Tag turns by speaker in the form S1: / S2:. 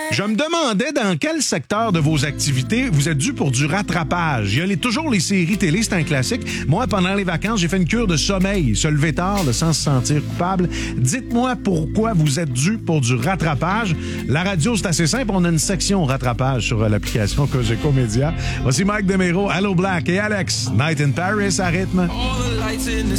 S1: Je me demandais dans quel secteur de vos activités vous êtes dû pour du rattrapage. Il y a toujours les séries télé, c'est un classique. Moi, pendant les vacances, j'ai fait une cure de sommeil. Se lever tard, sans se sentir coupable. Dites-moi pourquoi vous êtes dû pour du rattrapage. La radio, c'est assez simple. On a une section rattrapage sur l'application Cogeco Média. Voici Mike Demero, Hello Black et Alex. Night in Paris à rythme.
S2: All the lights in the